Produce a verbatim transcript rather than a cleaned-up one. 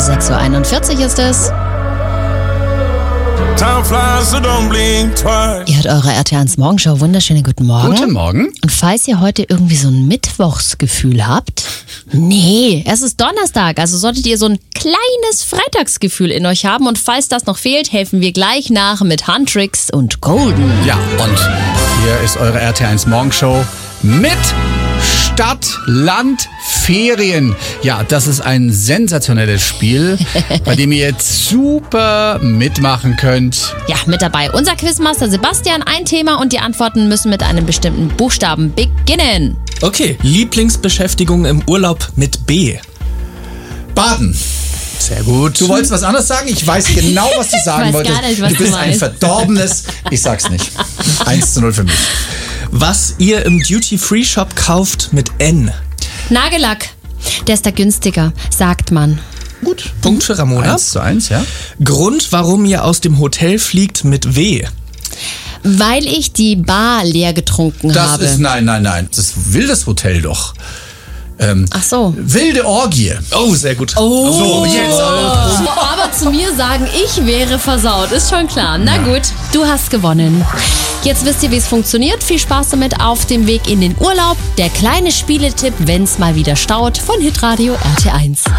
sechs Uhr einundvierzig ist es. Time flies, so don't blink twice. Ihr hört eure R T eins Morgenshow. Wunderschönen guten Morgen. Guten Morgen. Und falls ihr heute irgendwie so ein Mittwochsgefühl habt, nee, es ist Donnerstag, also solltet ihr so ein kleines Freitagsgefühl in euch haben. Und falls das noch fehlt, helfen wir gleich nach mit Huntrix und Golden. Ja, und hier ist eure R T eins Morgenshow mit Stadt, Land, Ferien. Ja, das ist ein sensationelles Spiel, bei dem ihr jetzt super mitmachen könnt. Ja, mit dabei unser Quizmaster Sebastian, ein Thema und die Antworten müssen mit einem bestimmten Buchstaben beginnen. Okay, Lieblingsbeschäftigung im Urlaub mit B. Baden. Sehr gut. Du wolltest was anderes sagen? Ich weiß genau, was du sagen weiß wolltest. gar nicht, was du bist du ein meinst. verdorbenes, ich sag's nicht. eins zu null für mich. Was ihr im Duty-Free-Shop kauft mit N. Nagellack, der ist da günstiger, sagt man. Gut. Punkt für Ramona. eins zu eins, ja. Grund, warum ihr aus dem Hotel fliegt mit W. Weil ich die Bar leer getrunken Das habe. ist, nein, nein, nein. Das will das Hotel doch. Ähm, Ach so. Wilde Orgie. Oh, sehr gut. Oh, So, jetzt aber. aber zu mir sagen, ich wäre versaut, ist schon klar. Na gut, du hast gewonnen. Jetzt wisst ihr, wie es funktioniert. Viel Spaß damit auf dem Weg in den Urlaub. Der kleine Spieletipp, wenn's mal wieder staut, von Hitradio R T eins.